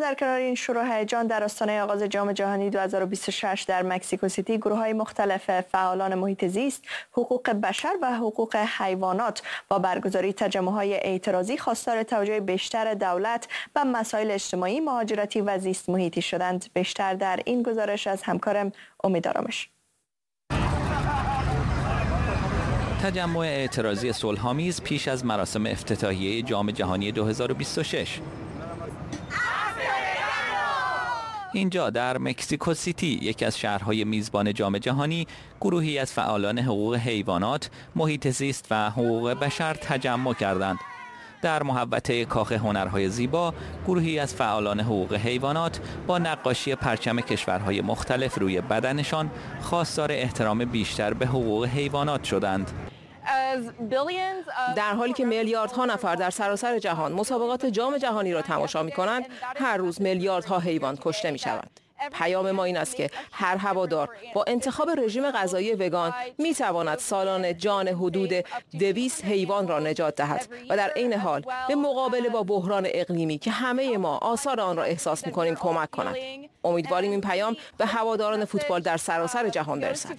در کنار این شروع هیجان در آستانه آغاز جام جهانی 2026 در مکزیکو سیتی، گروه‌های مختلف فعالان محیط زیست، حقوق بشر و حقوق حیوانات با برگزاری تجمع‌های اعتراضی خواستار توجه بیشتر دولت و مسائل اجتماعی، مهاجرتی و زیست محیطی شدند. بیشتر در این گزارش از همکارم امید آرامش. تجمع اعتراضی صلح‌آمیز پیش از مراسم افتتاحیه جام جهانی 2026. اینجا در مکزیکو سیتی، یکی از شهرهای میزبان جام جهانی، گروهی از فعالان حقوق حیوانات، محیط زیست و حقوق بشر تجمع کردند. در محوطه کاخ هنرهای زیبا، گروهی از فعالان حقوق حیوانات با نقاشی پرچم کشورهای مختلف روی بدنشان خواستار احترام بیشتر به حقوق حیوانات شدند. در حالی که میلیاردها نفر در سراسر جهان مسابقات جام جهانی را تماشا می‌کنند، هر روز میلیاردها حیوان کشته می‌شوند. پیام ما این است که هر هوادار با انتخاب رژیم غذایی وگان می‌تواند سالانه جان حدود 200 حیوان را نجات دهد و در عین حال به مقابله با بحران اقلیمی که همه ما آثار آن را احساس می‌کنیم کمک کند. امیدواریم این پیام به هواداران فوتبال در سراسر جهان برسد.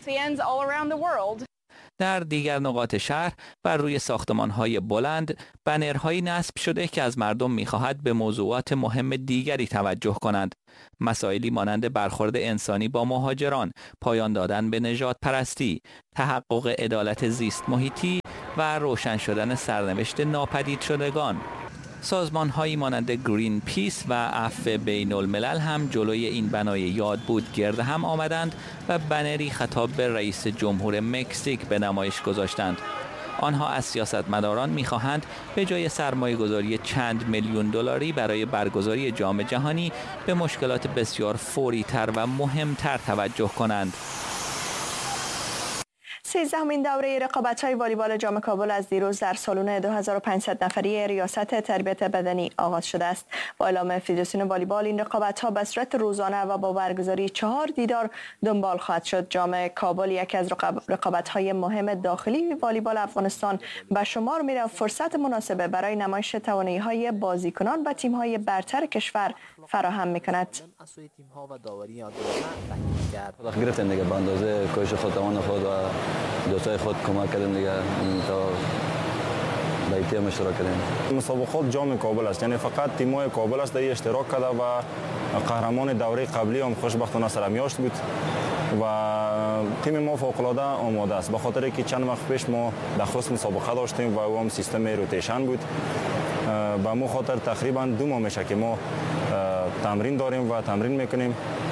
در دیگر نقاط شهر بر روی ساختمان‌های بلند بنرهایی نصب شده که از مردم می‌خواهد به موضوعات مهم دیگری توجه کنند. مسائلی مانند برخورد انسانی با مهاجران، پایان دادن به نژاد پرستی، تحقق عدالت زیست محیطی و روشن شدن سرنوشت ناپدید شدگان. سازمان‌هایی مانند گرین پیس و عفو بین الملل هم جلوی این بنای یاد بود گرد هم آمدند و بنری خطاب به رئیس جمهور مکزیک به نمایش گذاشتند. آنها از سیاستمداران می‌خواهند به جای سرمایه‌گذاری چند میلیون دلاری برای برگزاری جام جهانی به مشکلات بسیار فوری‌تر و مهمتر توجه کنند. 13مین دوره رقابت‌های والیبال جام کابل از دیروز در سالن 2500 نفری ریاست تربیت بدنی آغاز شده است. با اعلام فدراسیون والیبال این رقابت‌ها به صورت روزانه و با برگزاری 4 دیدار دنبال خواهد شد. جام کابل یکی از رقابت‌های مهم داخلی والیبال افغانستان به شمار می‌رفت و فرصت مناسب برای نمایش توانایی‌های بازیکنان و تیم‌های برتر کشور فراهم می‌کند. گرفتن دیگه به اندازه کوشش خود توان خود و دوستای خود کمک کردیم دیگه تا به تیم اشتراک کردیم. مسابقات جام کابل است، یعنی فقط تیم‌های کابل است در اشتراک کرده و قهرمان دوره قبلی هم خوشبختانه سرمیاشت بود و تیم ما فوق‌العاده آماده است، به خاطر که چند وقت پیش ما در خصوص مسابقه داشتیم و او هم سیستم روتیشن بود. به مو خاطر تقریبا 2 ماه میشه که ما تمرین داریم و تمرین میکنیم.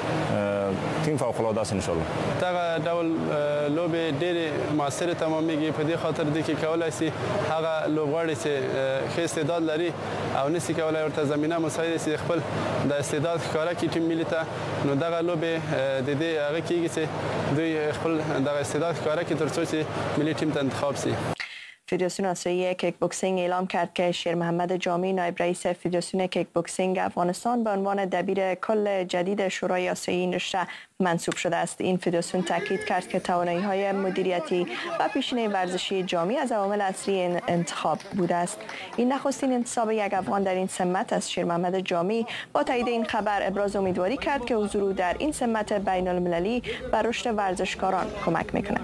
تیم فوق‌العاده است ان شاء الله. دغه ډول لوبې ډېرې موثرې تمامېږي په دې خاطر دي چې کولای شي هغه لوبغاړي چې ښه استعداد لري او نشي کولای ورته زمینه مساعد شي خپل د استعداد ښکاره کړي ټیم ملي ته، نو دغه لوبې د دې هغه کېږي چې دوی خپل دغه استعداد ښکاره کړي تر څو چې ملي ټیم ته انتخاب شي. فدراسیون آسیایی کیک بوکسینگ اعلام کرد که شیر محمد جامی، نایب رئیس فدراسیون کیک بوکسینگ افغانستان، به عنوان دبیر کل جدید شورای آسیایی این رشته منصوب شده است. این فدراسیون تاکید کرد که توانایی‌های مدیریتی و پیشینه ورزشی جامی از عوامل اصلی این انتخاب بوده است. این نخستین انتصاب یک افغان در این سمت است. شیر محمد جامی با تایید این خبر ابراز امیدواری کرد که حضور او در این سمت بین المللی بر رشد ورزشکاران کمک می‌کند.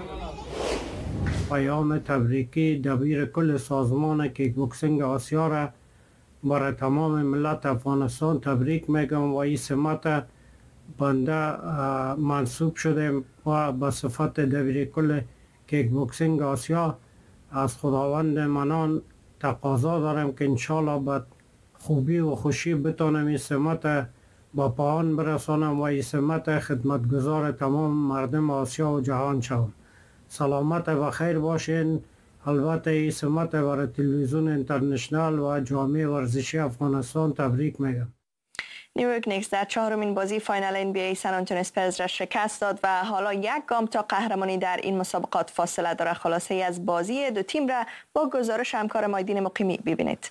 پیام تبریکی دبیر کل سازمان کیک بوکسینگ آسیا را برای تمام ملت افغانستان تبریک میگم و این سمت بنده منصوب شده و به صفت دبیر کل کیک بوکسینگ آسیا از خداوند منان تقاضا دارم که انشالله به خوبی و خوشی بتانم این سمت با پایان برسانم و این سمت خدمتگزار تمام مردم آسیا و جهان شوم. سلامت و خیر باشین. البته این سمت برای تلویزیون اینترنشنال و جامعه ورزشی افغانستان تبریک میگم. نیویورک نیکس در 4مین بازی فاینال NBA سن آنتونی اسپرز را شکست داد و حالا یک گام تا قهرمانی در این مسابقات فاصله دارد. خلاصه از بازی دو تیم را با گزارش همکار مایدین مقیمی ببینید.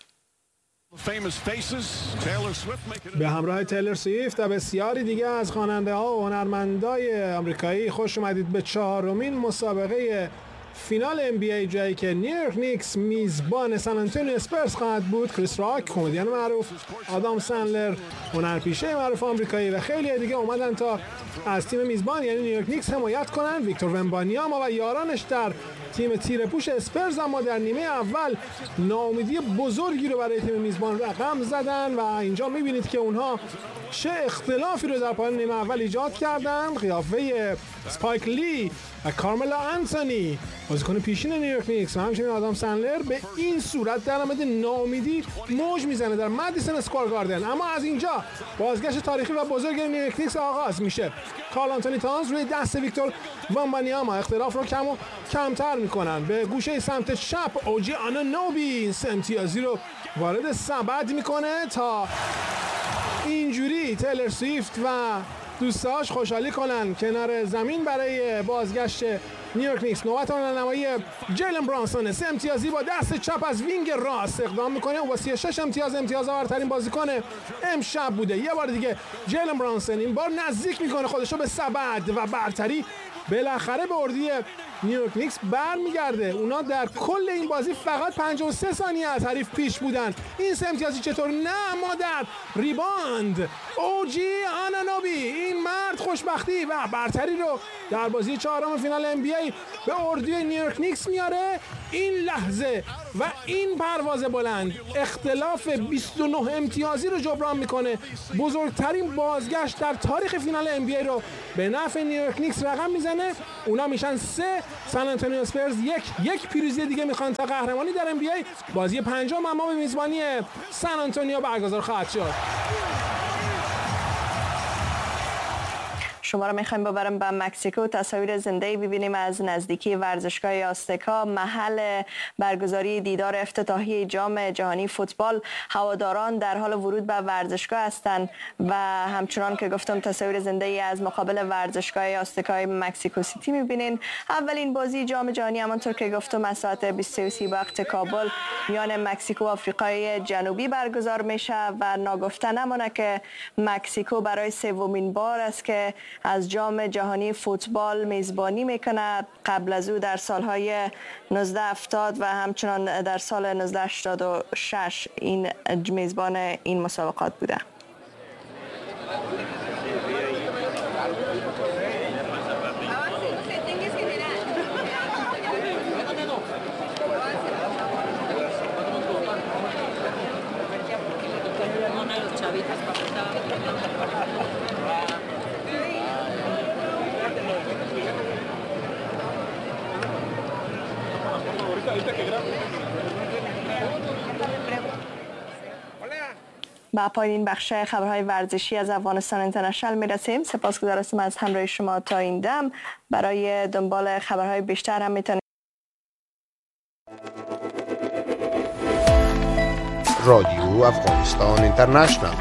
به همراه تیلر سویفت و بسیاری دیگه از خواننده ها و هنرمندای آمریکایی خوش اومدید به 4مین مسابقه فینال NBA جایی که نیویورک نیکس میزبان سن آنتونیو اسپرز خواهد بود، کریس راک، کمدین معروف، آدام سندلر، هنرپیشه معروف آمریکایی و خیلی دیگه اومدن تا از تیم میزبان یعنی نیویورک نیکس حمایت کنن. ویکتور ومبانیاما و یارانش در تیم تیره‌پوش اسپرز اما در نیمه اول ناامیدی بزرگی رو برای تیم میزبان رقم زدن و اینجا می‌بینید که اونها چه اختلافی رو در پایان نیمه اول ایجاد کردن. قیافه اسپایک لی و کارملا آنتونی بازیکن پیشین نیویورک نیکس و همچنین آدام سندلر به این صورت در مورد ناامیدی موج میزنه در مدیسن اسکوار گاردن. اما از اینجا بازگشت تاریخی و بزرگ نیویورک نیکس آغاز میشه. کارل آنتونی تاونز روی دست ویکتور ومبانیاما اختلاف رو کم و کمتر میکنن. به گوشه سمت چپ اوجی آنانوبی این امتیازی رو وارد سبد میکنه تا اینجوری تیلر سویفت و دوستاش خوشحالی کنن کنار زمین برای بازگشت نیویورک نیکس. نوبت راهنمایی جیلن برانسون 3 امتیازی با دست چپ از وینگ راست اقدام میکنه و با 36 امتیاز آورترین بازیکن امشب بوده. یه بار دیگه جیلن برانسون این بار نزدیک میکنه خودشو به سبد و برتری بالاخره به اردوی نیویورک نیکس برمیگرده. اونا در کل این بازی فقط 53 ثانیه از حریف پیش بودن. این 3 امتیازی چطور؟ نه، ما در ریباند اوجی آنانوبی این مرد خوشبختی و برتری رو در بازی چهارم فینال NBA به اردوی نیویورک نیکس میاره. این لحظه و این پرواز بلند اختلاف 29 امتیازی رو جبران میکنه. بزرگترین بازگشت در تاریخ فینال NBA رو به نفع نیویورک نیکس رقم میزنه. اونا میشن 3، سن آنتونیو اسپرز یک پیروزی دیگه میخوان تا قهرمانی در NBA. بازی پنجم اما به میزبانی سن آنتونیو برگزار خواهد شد. شما را میخوایم ببرم به مکزیکو. تصاویر زنده ببینیم از نزدیکی ورزشگاه آزتکا، محل برگزاری دیدار افتتاحیه جام جهانی فوتبال. هواداران در حال ورود به ورزشگاه هستند و همچنان که گفتم تصاویر زنده از مقابل ورزشگاه آزتکای مکزیکو سیتی میبینین. اولین بازی جام جهانی همانطور که گفتم از ساعت 23 وقت کابل میان مکزیکو و آفریقای جنوبی برگزار میشه و ناگفته نمونه که مکزیکو برای سومین بار است که از جام جهانی فوتبال میزبانی میکنه. قبل از او در سالهای 1970 و همچنان در سال 1986 این میزبان این مسابقات بوده. با پایین بخش خبرهای ورزشی از افغانستان اینترنشنال میرسیم. سپاسگزار هستم از همراه شما تا این دم. برای دنبال خبرهای بیشتر هم میتونید رادیو افغانستان اینترنشنال.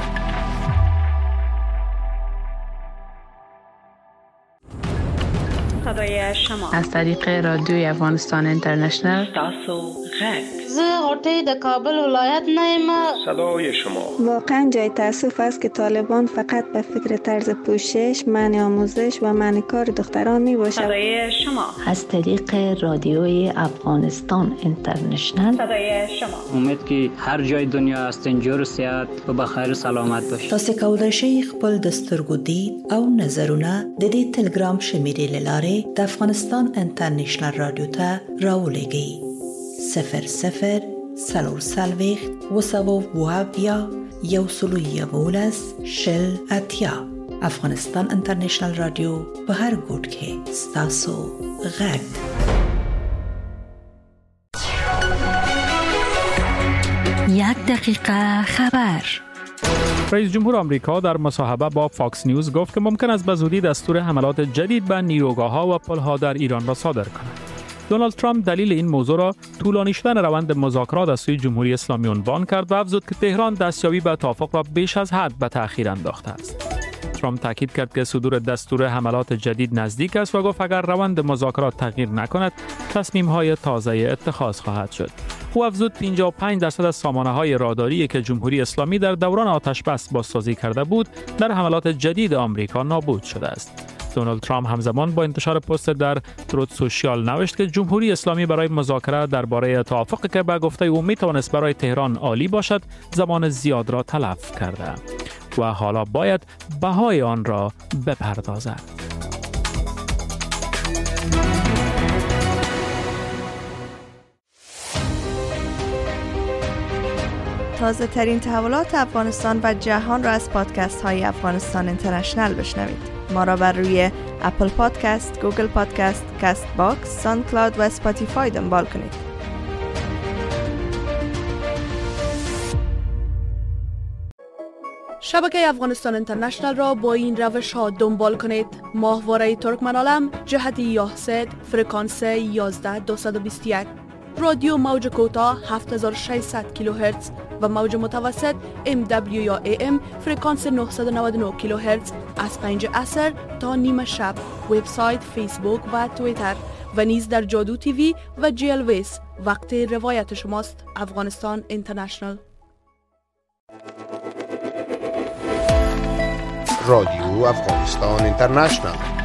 صدای شما از طریق رادیوی افغانستان اینترنشنال. تاسو غږ زه غوټۍ د کابل ولایت نه یم. صدای شما. واقعا جای تاسف است که طالبان فقط به فکر طرز پوشش، منع آموزش و منع کار دختران می باشد. صدای شما از طریق رادیوی افغانستان اینترنشنال. صدای شما. امید که هر جای دنیا هستین جور صحت و بخیر سلامت باشید. تاسو کولای شئ خپل د سترګو دید او نظرونه د دې ټلګرام شمیرې لاره د افغانستان انټرنیشنل رادیو ته راولېږئ. 00 340 وسوویا یوسلویولس شل اتیا. افغانستان انټرنیشنل رادیو په هر ګوټ کې ستاسو غږ. یک دقیقه خبر. رئیس جمهور آمریکا در مصاحبه با فاکس نیوز گفت که ممکن است به زودی دستور حملات جدید به نیروگاه‌ها و پل‌ها در ایران را صادر کند. دونالد ترامپ دلیل این موضوع را طولانی شدن روند مذاکرات از سوی جمهوری اسلامی عنوان کرد و افزود که تهران دستیابی به توافق را بیش از حد به تأخیر انداخته است. ترامپ تاکید کرد که صدور دستور حملات جدید نزدیک است و گفت اگر روند مذاکرات تغییر نکند تصمیم‌های تازه اتخاذ خواهد شد. او افزود 55% از سامانه‌های راداری که جمهوری اسلامی در دوران آتش‌بس بازسازی کرده بود در حملات جدید آمریکا نابود شده است. دونالد ترامپ همزمان با انتشار پست در تروت سوشیال نوشت که جمهوری اسلامی برای مذاکره درباره توافقی که به گفته او میتوانست برای تهران عالی باشد زمان زیاد را تلف کرده و حالا باید بهای آن را بپردازد. تازه ترین تحولات افغانستان و جهان را از پادکست های افغانستان اینترنشنل بشنوید. ما را بر روی اپل پادکست، گوگل پادکست، کست باکس، ساوند کلاود و اسپاتیفای دنبال کنید. شبکه افغانستان اینترنشنل را با این روش ها دنبال کنید: ماهواره ترکمن‌عالم جهت یاهسد فرکانس 11221، رادیو موج کوتاه 7600 کیلوهرتز و موج متوسط MW یا AM فرکانس 999 کیلوهرتز از 5 عصر تا نیم شب. وبسایت، فیسبوک و توییتر و نیز در جادو تیوی و جیل ویس. وقت روایت شماست. افغانستان اینترنشنل. رادیو افغانستان اینترنشنل